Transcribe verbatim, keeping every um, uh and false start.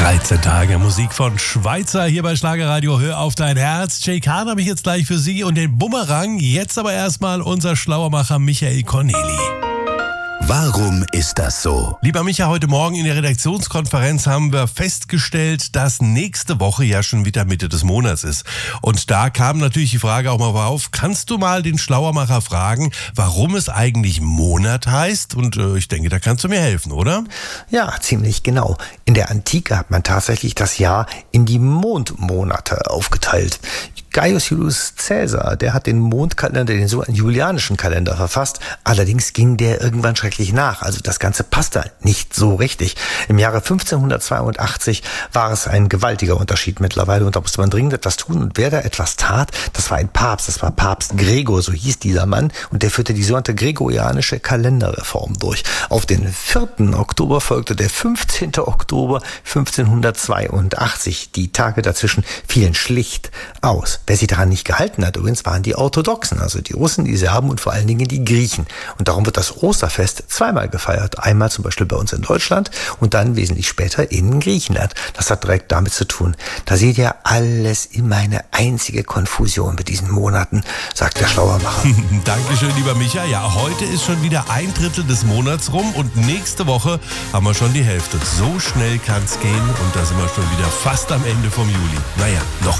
dreizehn Tage Musik von Schweizer hier bei Schlagerradio. Hör auf dein Herz. Jay Kahn habe ich jetzt gleich für Sie und den Bumerang. Jetzt aber erstmal unser Schlauermacher Michael Corneli. Warum ist das so? Lieber Micha, heute Morgen in der Redaktionskonferenz haben wir festgestellt, dass nächste Woche ja schon wieder Mitte des Monats ist. Und da kam natürlich die Frage auch mal auf, kannst du mal den Schlauermacher fragen, warum es eigentlich Monat heißt? Und äh, ich denke, da kannst du mir helfen, oder? Ja, ziemlich genau. In der Antike hat man tatsächlich das Jahr in die Mondmonate aufgeteilt. Gaius Julius Caesar, der hat den Mondkalender, den sogenannten julianischen Kalender verfasst. Allerdings ging der irgendwann schrecklich nach. Also das Ganze passte nicht so richtig. Im Jahre fünfzehnhundertzweiundachtzig war es ein gewaltiger Unterschied mittlerweile und da musste man dringend etwas tun. Und wer da etwas tat, das war ein Papst. Das war Papst Gregor, so hieß dieser Mann. Und der führte die sogenannte gregorianische Kalenderreform durch. Auf den vierten Oktober folgte der fünfzehnten Oktober fünfzehnhundertzweiundachtzig. Die Tage dazwischen fielen schlicht aus. Wer sich daran nicht gehalten hat, übrigens, waren die Orthodoxen, also die Russen, die Serben und vor allen Dingen die Griechen. Und darum wird das Osterfest zweimal gefeiert. Einmal zum Beispiel bei uns in Deutschland und dann wesentlich später in Griechenland. Das hat direkt damit zu tun. Da seht ihr alles immer eine einzige Konfusion mit diesen Monaten, sagt der Schlauermacher. Dankeschön, lieber Micha. Ja, heute ist schon wieder ein Drittel des Monats rum und nächste Woche haben wir schon die Hälfte. So schnell kann's gehen und da sind wir schon wieder fast am Ende vom Juli. Naja, noch